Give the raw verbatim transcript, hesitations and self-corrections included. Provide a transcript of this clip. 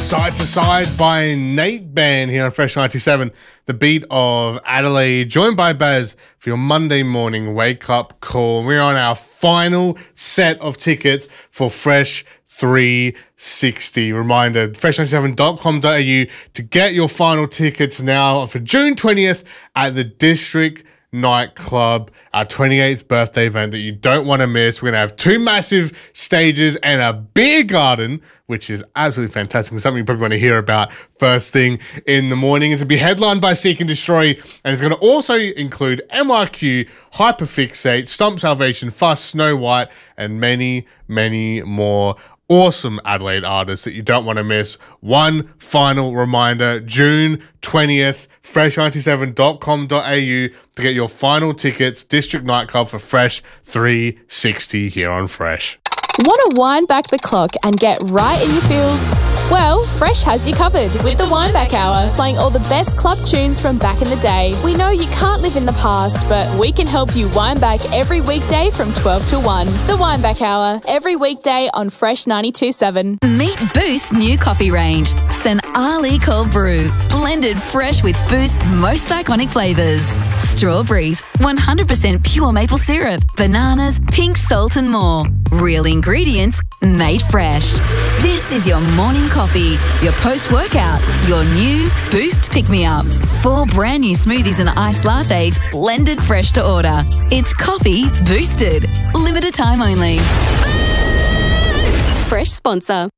Side to Side by Nate Band here on Fresh ninety-seven. The beat of Adelaide, joined by Baz for your Monday morning wake up call. We're on our final set of tickets for Fresh three sixty. Reminder, fresh ninety-seven dot com dot a u to get your final tickets now for June twentieth at the District Nightclub, our twenty-eighth birthday event that you don't want to miss. We're going to have two massive stages and a beer garden, which is absolutely fantastic and something you probably want to hear about first thing in the morning. It's going to be headlined by Seek and Destroy, and it's going to also include M R Q, Hyperfixate, Stomp Salvation, Fuss, Snow White, and many, many more awesome Adelaide artists that you don't want to miss. One final reminder, June twentieth, fresh ninety-seven dot com dot a u to get your final tickets, District Nightclub for Fresh three sixty here on Fresh. Want to wind back the clock and get right in your feels? Well, Fresh has you covered with the Wind Back Hour, playing all the best club tunes from back in the day. We know you can't live in the past, but we can help you wind back every weekday from twelve to one. The Wind Back Hour, every weekday on Fresh ninety-two point seven. Meet Boost's new coffee range, Saint Ali Cold Brew, blended fresh with Boost's most iconic flavours. Strawberries, one hundred percent pure maple syrup, bananas, pink salt and more. Real ingredients, made fresh. This is your morning coffee, your post-workout, your new Boost pick-me-up. Four brand new smoothies and iced lattes, blended fresh to order. It's coffee boosted. Limited time only. Boost! Fresh sponsor.